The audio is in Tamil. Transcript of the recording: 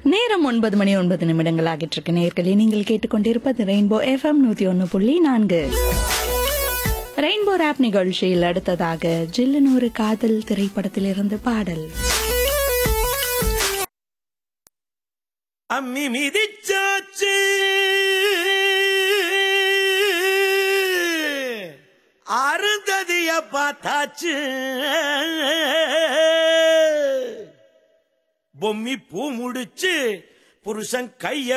நேரம் 9:09 ஆகிட்டு இருக்கு. நேயர்களே, நீங்கள் கேட்டுக்கொண்டிருப்பது ரெயின்போ எஃப்எம் 101.4. ரெயின்போ ராப் நிகழ்ச்சியில் அடுத்ததாக ஜில்லுனூறு காதல் திரைப்படத்திலிருந்து பாடல். அம்மி மிதிச்சாச்சு அருந்ததிய பார்த்தாச்சு பொம்மி பூ முடிச்சு புருஷன் கைய